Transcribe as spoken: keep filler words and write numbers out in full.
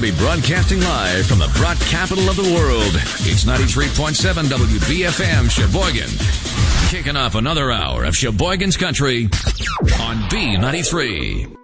to be broadcasting live from the brat capital of the world. It's ninety-three point seven W B F M Sheboygan. Kicking off another hour of Sheboygan's Country on B ninety-three.